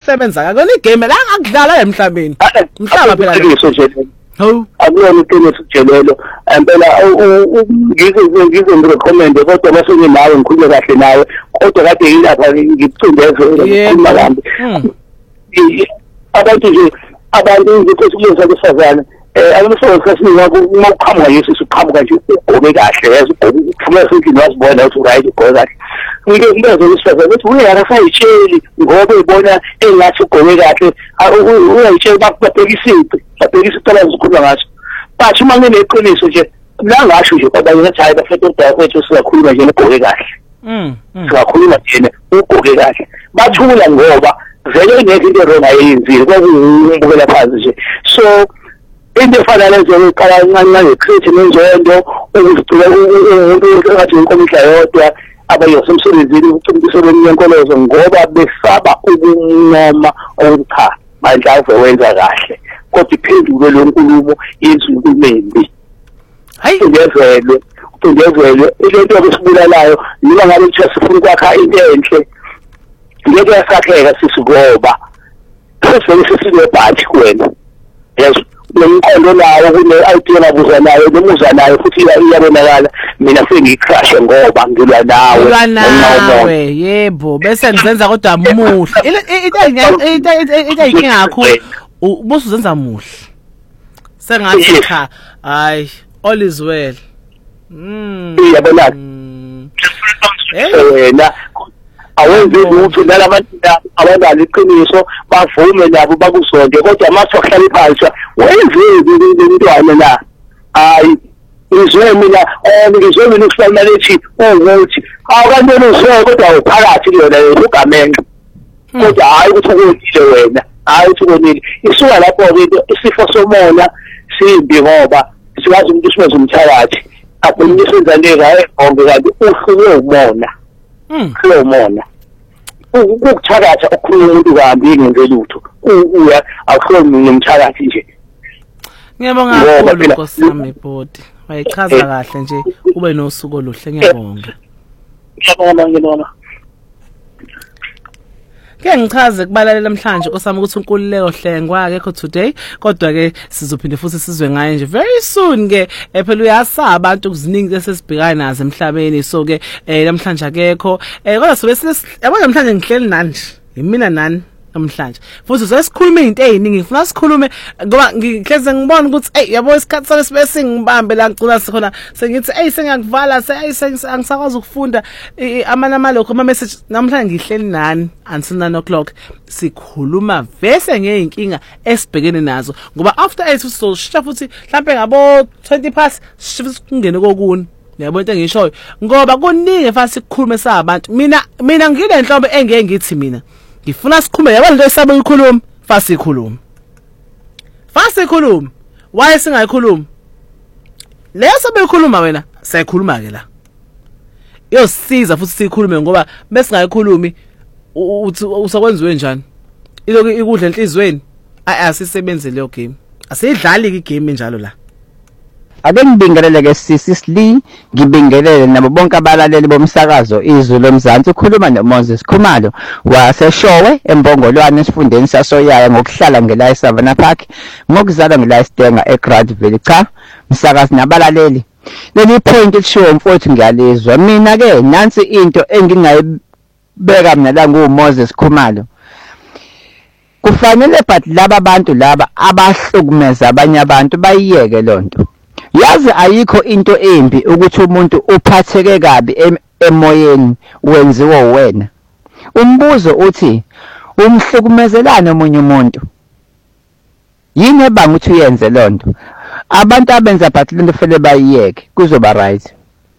kusebenza akona igame la akudlala emhlabeni umhlaba phela ho akuyona iqiniso jelelo impela ngize ngirecommend kodwa basuke nawe ngikhulule kahle nawe kodwa kade yilapha ngikucindezela ukukhuluma kambi abantu nje kwesizwe sesifazane akumsozo sasinika uma uqhamuka Yesu uqhamuka nje ugobe kahle yazi ufuna ukuthi wazibona ukuthi right ugobe kahle ngeke ngizosifazane ukuthi uyaka sayitsheli ngoba ebona engathi ugobe kahle uyayitshela babhekisa icala zikhuluma ngathi bathi uma ngineqiniso nje la ngasho nje kwabanye ngathi hayi bafethu udadewethu siyakhuluma nje ugobe kahle siyakhuluma nje ugobe kahle bathula ngoba vele ngeke into wrong ayenzile kwakumbukela phansi nje so into efana lezo iqala kancane create nenzondo ukuzicula umuntu ongathi inkomihla yodwa abayosemsebenzini ucimbiso lomnyenkolozo ngoba besaba ukuncoma cha manje azowenza kahle kodwa iphendulo lenkulumo yenzukulumbi hayi ngezelwe into yokubulalayo niba ngabe kuthiwa sifuna ukwakha into enhle ngeke yasakheka sisigoba sesele sisinebhathi kuwena yesu nomqondo nawo kune-idea nabuza nayo nomuza nayo futhi iyabonakala mina sengicrash ngoba ngilwa nawe yebo bese ngizenza kodwa muhle into ayinkinga kakhulu ubuso uzenza muhle sengathi cha hayi all is well iyabonakala wena awenze ukuthi nalabantu abadala iqiniso bavume nabo bakusonke kodwa mase wahlala phansi wenzeni umntwana la hayi ngizwe mina ukuhlala lethi ukuthi akantona uzwe kodwa uphakathi kuyona ugamenxe kodwa hayi ukuthi ukonile wena hayi ukuthi ukonile isuka lapho ke isifo somona simbi ngoba siwazi umuntu usimenza umthakathi akunisenza leka ayonke kanti uhluke umona umona ukuthakatha ukukhuluma umuntu kambi ngenze lutho uya akuhloni nomthakathi nje ngiyabonga kakhulu Nkosi yami bhodi wayichaza kahle nje ube nosuku oluhle ngiyabonga ke ngichaze kubalalela namhlanje osami ukuthi unkululeko Hlengwa akekho today kodwa ke sizophinde futhi sizwe ngaye nje very soon ke phela uyasa abantu kuziningi esesibhekana nazo emhlabeni so ke namhlanje akekho kodwa sobe yabona namhlanje ngihleli nani mina nani namhlanje futhi sesikhuluma izinto eziningi ngifuna sikhulume ngoba ngihleze ngibona ukuthi yabo isikhathi sami sibe singibambe la ngicula sikhona sengithi sengiyakuvala angisakwazi ukufunda amanama lokho ama message namhlanje ngihleli nani until 9 o'clock sikhuluma vese ngeinkinga esibhekene nazo ngoba after 8 sizoshintsha futhi mhlambe ngabo 20 past singene kokuni yabo into engishoyo ngoba kuningi fast sikhulume sabantu mina ngile nhlobo engeke ngithi mina ngifuna sikhulume yabo lento esabe ukukhuluma fast ikhuluma why singayikhuluma leso bekhuluma wena sayikhuluma ke la yosiza futhi sikhulume ngoba besingayikhulumi uthi usakwenziwe njani iloko ikudla enhlizweni asisebenze leyo game asiyidlali igame njalo la ake ngibingelele ke sisili ngibingelele nabo bonke abalaleli bomsakazo izwi lomzansi ukhuluma noMoses Khumalo waseshowe eMbongolwane esifundeni sasoyaya ngokuhlala ngela eSavannah Park ngokuzalwa ngela eStenga eGrantville cha msakazi nabalaleli leli point elishiwo mfowethu ngiyalizwa mina ke nansi into engingayibeka mina la nguMoses Khumalo kufanele but laba bantu laba abahlukumeza abanye abantu bayiyeke lonto yazi ayikho into embi ukuthi umuntu uphatheke kabi emoyeni wenziwa wena umbuzo uthi umhlukumezelana omunye umuntu yini ebanga ukuthi uyenze lonto abantu abenza but lento fele bayiyeke kuzoba right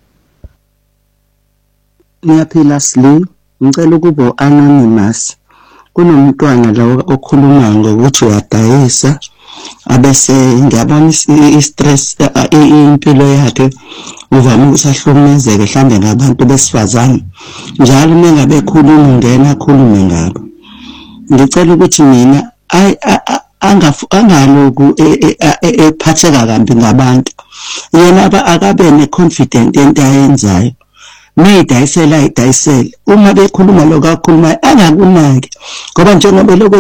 Ngiyaphila Sli ngicela ukuba anonymous kunomntwana la okhuluma ngokuthi uyadayisa abese ngiyabona i-stress impilo yakhe uvame ukusahlumezeke mhlambe ngabantu besifazane njalo mengabe ekhuluma ngena akhulume ngabo ngicela ukuthi mina angaloku ephatheka kambi ngabantu yena akabe ne-confident into ayenzayo mayidayisela idayisele uma bekhuluma lokho akhuluma angakunaki ngoba njengoba lokho